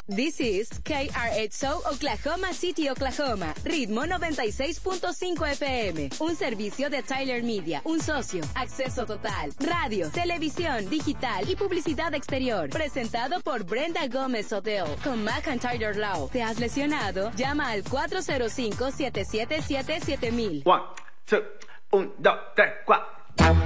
This is KRXO Oklahoma City, Oklahoma. Ritmo 96.5 FM. Un servicio de Tyler Media. Un socio. Acceso total. Radio, televisión, digital y publicidad exterior. Presentado por Brenda Gómez Hotel. Con McIntyre Law. ¿Te has lesionado? Llama al 405-777-7000. 1, 2, 1, 2, 3, 4.